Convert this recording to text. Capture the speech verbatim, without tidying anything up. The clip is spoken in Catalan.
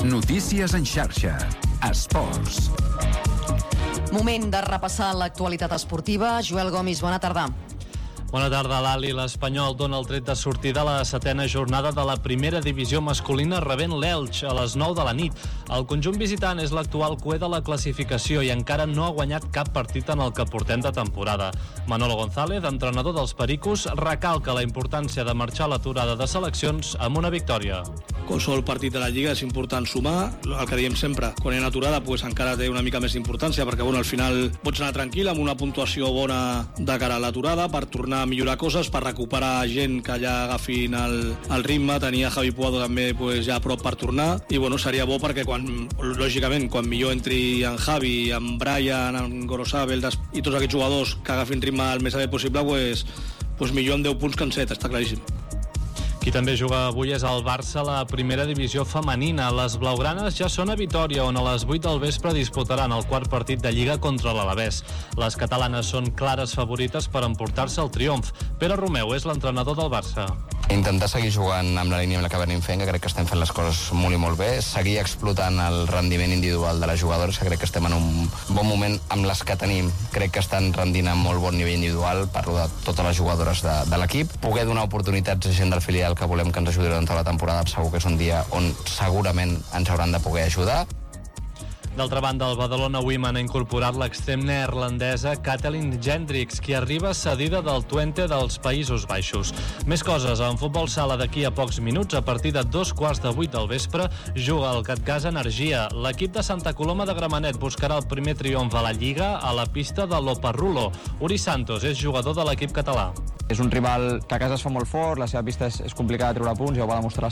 Notícies en xarxa. Esports. Moment de repassar l'actualitat esportiva. Joel Gomis, bona tarda. Bona tarda, l'Ali. L'Espanyol dona el tret de sortida a la setena jornada de la primera divisió masculina rebent l'Elx a les nou de la nit. El conjunt visitant és l'actual cuer de la classificació i encara no ha guanyat cap partit en el que portem de temporada. Manolo González, entrenador dels Pericos, recalca la importància de marxar a l'aturada de seleccions amb una victòria. Qualsevol partit de la Lliga és important sumar, el que diem sempre, quan hi ha aturada pues, encara té una mica més d'importància perquè bueno, al final pots anar tranquil amb una puntuació bona de cara a l'aturada per tornar a millorar coses, per recuperar gent que ja agafin el, el ritme. Tenia Javi Puado també pues, ja a prop per tornar i bueno, seria bo perquè quan, lògicament quan millor entri en Javi, en Brian, en Gorosabel i tots aquests jugadors que agafin ritme el més aviat possible pues, pues millor amb deu punts que en set, està claríssim. Qui també juga avui és el Barça a la primera divisió femenina. Les blaugranes ja són a Vitòria, on a les vuit del vespre disputaran el quart partit de Lliga contra l'Alavés. Les catalanes són clares favorites per emportar-se el triomf. Pere Romeu és l'entrenador del Barça. Intentar seguir jugant amb la línia amb la que venim fent, que crec que estem fent les coses molt i molt bé, seguir explotant el rendiment individual de les jugadores, que crec que estem en un bon moment amb les que tenim. Crec que estan rendint a molt bon nivell individual, parlo de totes les jugadores de, de l'equip. Poder donar oportunitats a gent del filial que volem que ens ajudi durant tota la temporada, segur que és un dia on segurament ens hauran de poder ajudar. D'altra banda, el Badalona Women ha incorporat l'extrem neerlandesa Kathleen Gendricks, qui arriba cedida del Twente dels Països Baixos. Més coses, en futbol sala d'aquí a pocs minuts, a partir de dos quarts de vuit del vespre, juga el Gatgas Energia. L'equip de Santa Coloma de Gramenet buscarà el primer triomf a la Lliga a la pista de l'Oparrulo. Uri Santos és jugador de l'equip català. És un rival que a casa es fa molt fort, la seva pista és, és complicada de treure punts, ja ho va demostrar